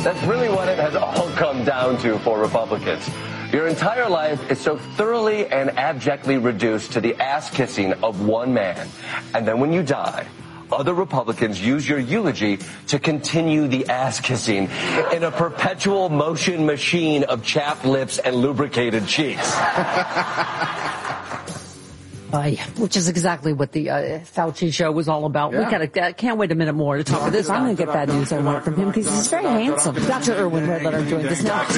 That's really what it has all come down to for Republicans. Your entire life is so thoroughly and abjectly reduced to the ass-kissing of one man. And then when you die, other Republicans use your eulogy to continue the ass-kissing in a perpetual motion machine of chapped lips and lubricated cheeks. Which is exactly what the Fauci show was all about. Yeah. We can't wait a minute more to talk about this. I'm going to get bad news I want from him because he's very handsome. Dr. Irwin Red Letter joins us now.